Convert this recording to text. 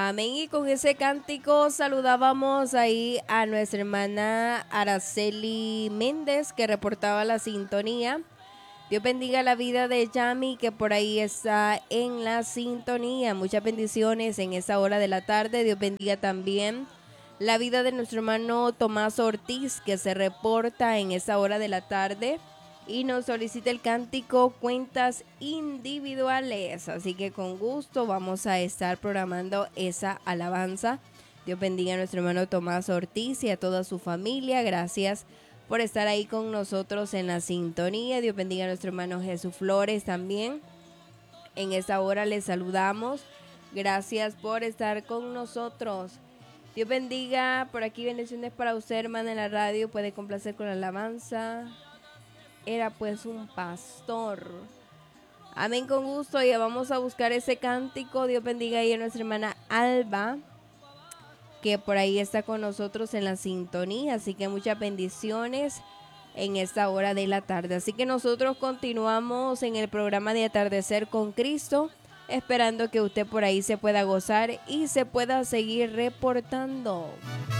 Amén. Y con ese cántico saludábamos ahí a nuestra hermana Araceli Méndez, que reportaba la sintonía. Dios bendiga la vida de Yami, que por ahí está en la sintonía. Muchas bendiciones en esa hora de la tarde. Dios bendiga también la vida de nuestro hermano Tomás Ortiz, que se reporta en esa hora de la tarde y nos solicita el cántico Cuentas Individuales. Así que con gusto vamos a estar programando esa alabanza. Dios bendiga a nuestro hermano Tomás Ortiz y a toda su familia. Gracias por estar ahí con nosotros en la sintonía. Dios bendiga a nuestro hermano Jesús Flores también. En esta hora les saludamos. Gracias por estar con nosotros. Dios bendiga. Por aquí bendiciones para usted, hermana, en la radio. Puede complacer con la alabanza. Era pues un pastor. Amén, con gusto. Ya vamos a buscar ese cántico. Dios bendiga ahí a nuestra hermana Alba, que por ahí está con nosotros en la sintonía. Así que muchas bendiciones en esta hora de la tarde. Así que nosotros continuamos en el programa de Atardecer con Cristo, esperando que usted por ahí se pueda gozar y se pueda seguir reportando.